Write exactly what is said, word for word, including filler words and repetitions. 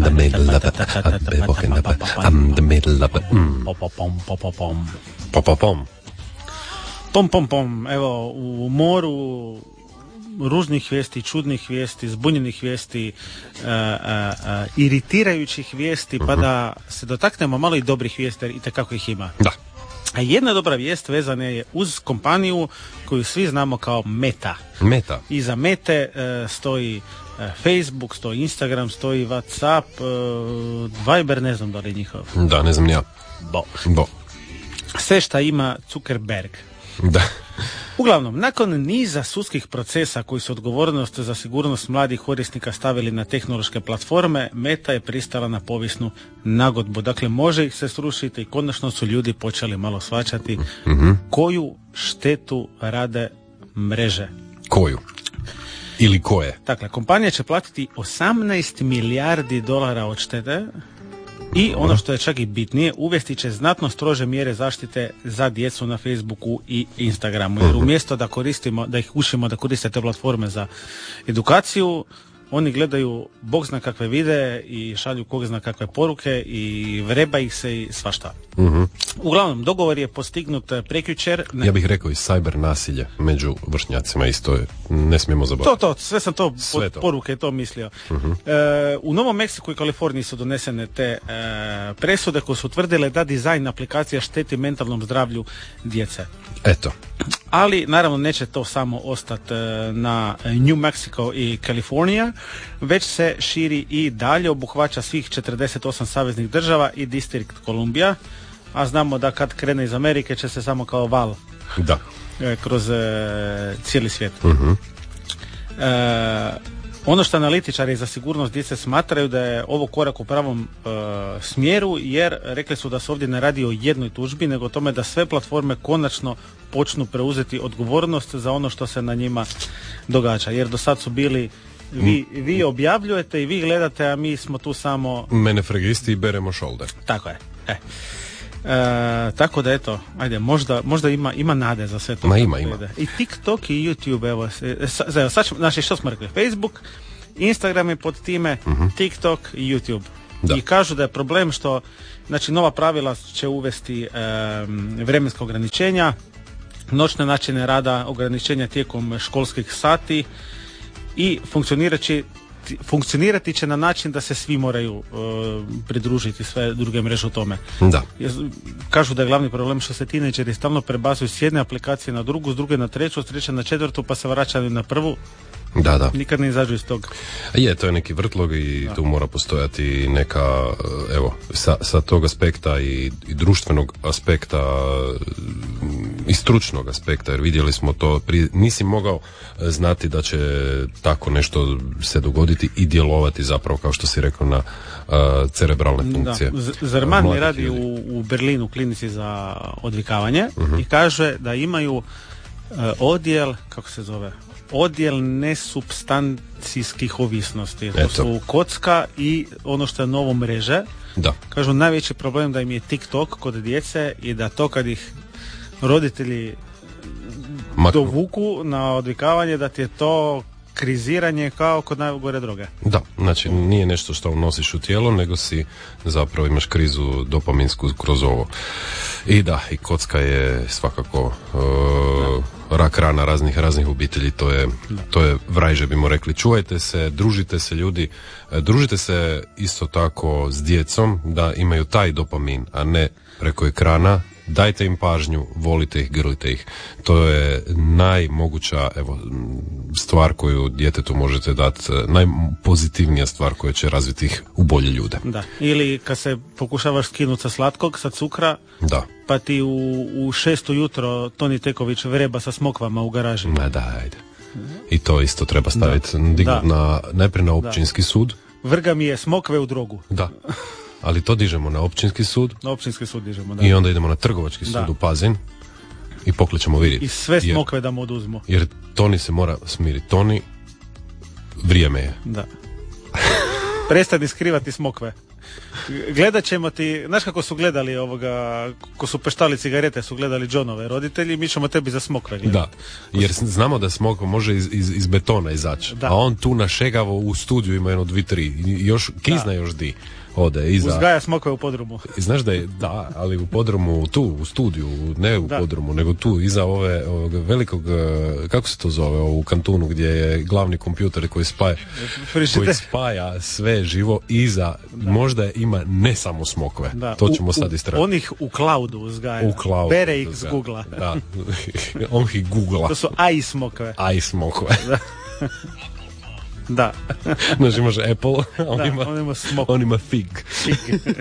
the middle of it. I'm walking up. I'm the middle of it. Pom, pom, pom. Pom, pom, pom. Evo, u moru ružnih vijesti, čudnih vijesti, zbunjenih vijesti, uh, uh, uh, iritirajućih vijesti, uh-huh. pa da se dotaknemo malo i dobrih vijesti, jer itekako ih ima. Da. A jedna dobra vijest vezana je uz kompaniju koju svi znamo kao Meta. Meta. Iza Mete uh, stoji uh, Facebook, stoji Instagram, stoji WhatsApp, uh, Viber, ne znam da li je njihov. Da, ne znam ni ja. Bo. Bo. Sve šta ima Zuckerberg. Da. Uglavnom, nakon niza sudskih procesa koji su odgovornost za sigurnost mladih korisnika stavili na tehnološke platforme, Meta je pristala na povijesnu nagodbu. Dakle, može ih se srušiti i konačno su ljudi počeli malo shvaćati mm-hmm. koju štetu rade mreže. Koju? Ili koje? Dakle, kompanija će platiti osamnaest milijardi dolara odštete. I ono što je čak i bitnije, uvesti će znatno strože mjere zaštite za djecu na Facebooku i Instagramu. Jer umjesto da koristimo, da ih učimo da koriste te platforme za edukaciju, oni gledaju bog zna kakve videe i šalju kog zna kakve poruke i vreba ih se i svašta. Uh-huh. Uglavnom, dogovor je postignut prekjučer. Ne. Ja bih rekao i cyber nasilje među vršnjacima isto je, ne smijemo zaboraviti. To, to, sve sam to sve od to. poruke to mislio. Uh-huh. E, u Novom Meksiku i Kaliforniji su donesene te e, presude koje su utvrdile da dizajn aplikacija šteti mentalnom zdravlju djece. Eto. Ali, naravno, neće to samo ostati na New Mexico i Kalifornija, već se širi i dalje, obuhvaća svih četrdeset osam saveznih država i Distrikt Kolumbija, a znamo da kad krene iz Amerike će se samo kao val da. kroz e, cijeli svijet. Uh-huh. E, ono što analitičari za sigurnost djece smatraju da je ovo korak u pravom e, smjeru, jer rekli su da se ovdje ne radi o jednoj tužbi, nego o tome da sve platforme konačno počnu preuzeti odgovornost za ono što se na njima događa. Jer do sad su bili vi, vi objavljujete i vi gledate, a mi smo tu samo... Mene fregisti i beremo shoulder. Tako je. E. E, tako da eto, ajde, možda, možda ima, ima nade za sve to. Ma ima, ima. I TikTok i YouTube, evo, sad, sad, znači što smo rekli, Facebook, Instagram je pod time, uh-huh. TikTok i YouTube. Da. I kažu da je problem što, znači, nova pravila će uvesti e, vremenska ograničenja, noćne načine rada, ograničenja tijekom školskih sati i funkcionirati, funkcionirati će na način da se svi moraju uh, pridružiti sve druge mreže u tome. Da. Kažu da je glavni problem što se tineđeri stalno prebazuju s jedne aplikacije na drugu, s druge na treću, s treće na četvrtu, pa se vraćaju na prvu. Da, da. Nikad ne izađu iz tog. Je, to je neki vrtlog i da. Tu mora postojati neka, evo, sa, sa tog aspekta i, i društvenog aspekta i stručnog aspekta, jer vidjeli smo to, prije, nisi mogao znati da će tako nešto se dogoditi i djelovati zapravo, kao što si rekao, na uh, cerebralne funkcije. Da. Zerman mi radi u, u Berlinu u klinici za odvikavanje uh-huh. i kaže da imaju uh, odjel, kako se zove, odjel nesubstancijskih ovisnosti. To su kocka i ono što je novo mreže. Da. Kažu, najveći problem da im je TikTok kod djece i da to kad ih roditelji Maknu. dovuku na odvikavanje, da ti je to kriziranje kao kod najgore droge. Da, znači nije nešto što nosiš u tijelo, nego si zapravo imaš krizu dopaminsku kroz ovo. I da, i kocka je svakako uh, rak rana raznih raznih obitelji, to je, to je vrajže bimo rekli. Čuvajte se, družite se ljudi, družite se isto tako s djecom da imaju taj dopamin, a ne preko ekrana. Dajte im pažnju, volite ih, grlite ih. To je najmoguća, evo, stvar koju djetetu možete dati, najpozitivnija stvar koja će razviti ih u bolje ljude. Da. Ili kad se pokušavaš skinuti sa slatkog, sa cukra, da. Pa ti u, u šestu jutro Toni Teković vreba sa smokvama u garaži. Ma da, ajde. I to isto treba staviti, dignut na, najprije na općinski da. sud. Vrga mi je smokve u drogu. Da. Ali to dižemo na općinski sud. Na općinski sud dižemo, da. I onda idemo na trgovački sud da. u Pazin i pokličemo vidjeti. I sve smokve jer, da mu oduzmu. Jer Toni se mora smiriti. Toni, vrijeme je. Da. Prestani skrivati smokve. Gledat ćemo ti, znaš kako su gledali ovoga, ko su peštali cigarete, su gledali Johnove roditelji, mi ćemo tebi za smokve gledati. Da, jer znamo da smokva može iz, iz, iz betona izaći, a on tu našegavo u studiju ima jedno dvi, tri, još, kizna da. Još di. Ode, iza... Uzgaja smokve u podrumu. Znaš da je, da, ali u podrumu, tu, u studiju, ne u da. podrumu, nego tu, iza ove, ovog velikog, kako se to zove, u kantunu gdje je glavni kompjuter koji spaja, koji spaja sve živo, iza, da. Možda ima ne samo smokve, da. To ćemo u, sad istražiti. Onih u cloudu uzgaja, u cloudu bere ih z Google-a. Da, on ih googla. To su aj smokve. Aj smokve. Da. Da. Znači imaš Apple, on, da, ima, on ima smok. On ima fig. Fig.